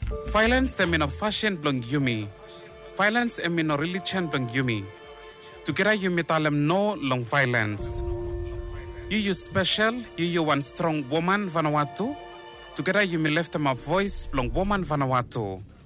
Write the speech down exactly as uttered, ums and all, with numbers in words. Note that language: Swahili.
Violence emi no fashion blong yumi. Violence emi no religion blong yumi. Together yumi talem no long violence. You you special, you you one strong woman Vanuatu. Together yumi left them a voice blong woman Vanuatu.